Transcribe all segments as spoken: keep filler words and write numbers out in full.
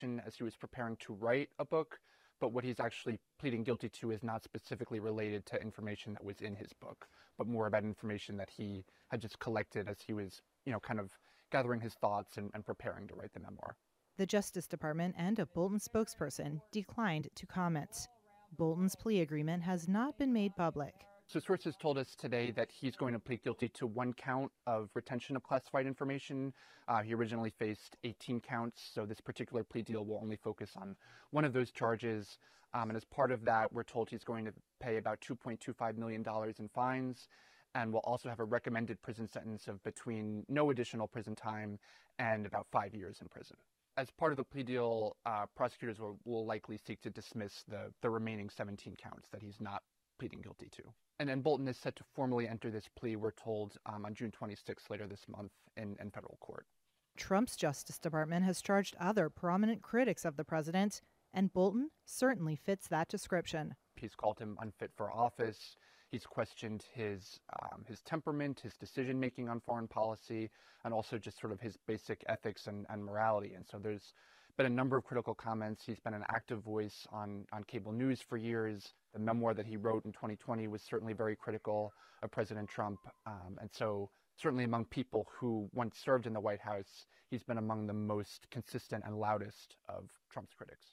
as he was preparing to write a book, but what he's actually pleading guilty to is not specifically related to information that was in his book, but more about information that he had just collected as he was, you know, kind of gathering his thoughts and, and preparing to write the memoir. The Justice Department and a Bolton spokesperson declined to comment. Bolton's plea agreement has not been made public. So sources told us today that he's going to plead guilty to one count of retention of classified information. Uh, he originally faced eighteen counts, so this particular plea deal will only focus on one of those charges. Um, and as part of that, we're told he's going to pay about two point two five million dollars in fines, and will also have a recommended prison sentence of between no additional prison time and about five years in prison. As part of the plea deal, uh, prosecutors will, will likely seek to dismiss the, the remaining seventeen counts that he's not pleading guilty to. And then Bolton is set to formally enter this plea, we're told, um, on June twenty-sixth later this month in, in federal court. Trump's Justice Department has charged other prominent critics of the president, and Bolton certainly fits that description. He's called him unfit for office. He's questioned his um, his temperament, his decision-making on foreign policy, and also just sort of his basic ethics and, and morality. And so there's been a number of critical comments. He's been an active voice on, on cable news for years. The memoir that he wrote in twenty twenty was certainly very critical of President Trump. Um, and so certainly among people who once served in the White House, he's been among the most consistent and loudest of Trump's critics.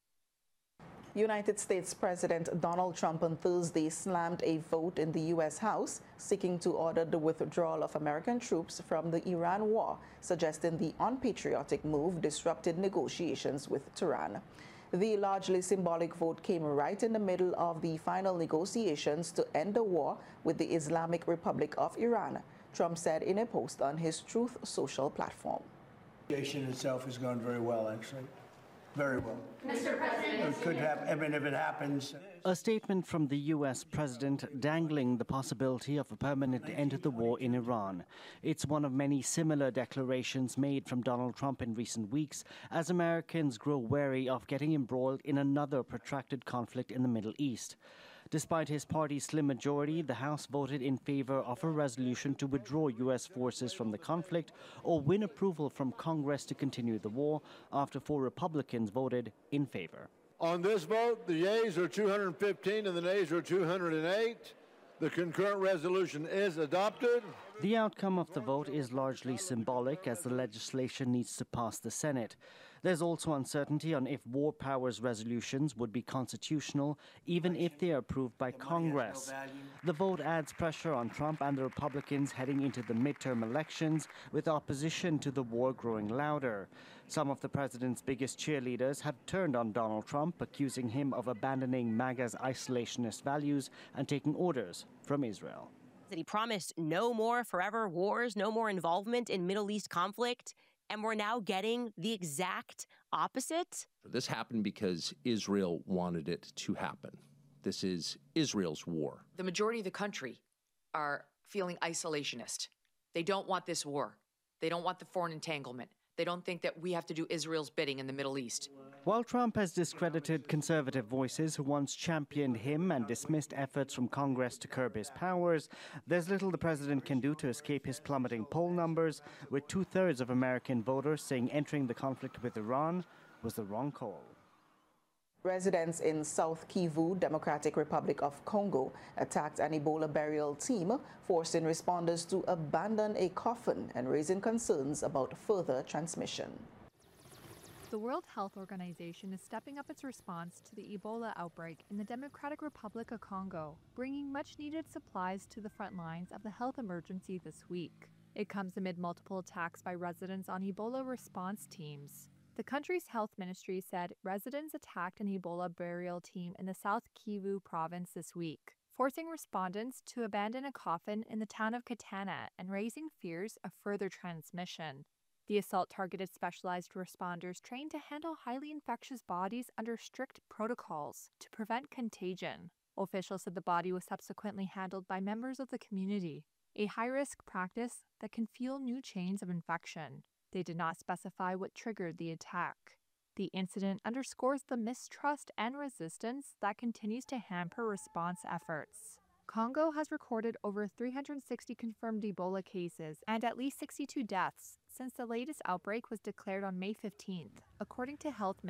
United States President Donald Trump on Thursday slammed a vote in the U S House seeking to order the withdrawal of American troops from the Iran war, suggesting the unpatriotic move disrupted negotiations with Tehran. The largely symbolic vote came right in the middle of the final negotiations to end the war with the Islamic Republic of Iran, Trump said in a post on his Truth Social platform. The negotiation itself has gone very well, actually. Very well. Mister President, it could happen. I mean, if it happens. A statement from the U S president dangling the possibility of a permanent end to the war in Iran. It's one of many similar declarations made from Donald Trump in recent weeks as Americans grow wary of getting embroiled in another protracted conflict in the Middle East. Despite his party's slim majority, the House voted in favor of a resolution to withdraw U S forces from the conflict or win approval from Congress to continue the war after four Republicans voted in favor. On this vote, the yeas are two hundred fifteen and the nays are two hundred eight. The concurrent resolution is adopted. The outcome of the vote is largely symbolic as the legislation needs to pass the Senate. There's also uncertainty on if war powers resolutions would be constitutional, even if they are approved by Congress. The vote adds pressure on Trump and the Republicans heading into the midterm elections, with opposition to the war growing louder. Some of the president's biggest cheerleaders have turned on Donald Trump, accusing him of abandoning MAGA's isolationist values and taking orders from Israel. That he promised no more forever wars, no more involvement in Middle East conflict. And we're now getting the exact opposite. This happened because Israel wanted it to happen. This is Israel's war. The majority of the country are feeling isolationist. They don't want this war. They don't want the foreign entanglement. They don't think that we have to do Israel's bidding in the Middle East. While Trump has discredited conservative voices who once championed him and dismissed efforts from Congress to curb his powers, there's little the president can do to escape his plummeting poll numbers, with two-thirds of American voters saying entering the conflict with Iran was the wrong call. Residents in South Kivu, Democratic Republic of Congo, attacked an Ebola burial team, forcing responders to abandon a coffin and raising concerns about further transmission. The World Health Organization is stepping up its response to the Ebola outbreak in the Democratic Republic of Congo, bringing much-needed supplies to the front lines of the health emergency this week. It comes amid multiple attacks by residents on Ebola response teams. The country's health ministry said residents attacked an Ebola burial team in the South Kivu province this week, forcing respondents to abandon a coffin in the town of Katana and raising fears of further transmission. The assault targeted specialized responders trained to handle highly infectious bodies under strict protocols to prevent contagion. Officials said the body was subsequently handled by members of the community, a high-risk practice that can fuel new chains of infection. They did not specify what triggered the attack. The incident underscores the mistrust and resistance that continues to hamper response efforts. Congo has recorded over three hundred sixty confirmed Ebola cases and at least sixty-two deaths since the latest outbreak was declared on May fifteenth, according to health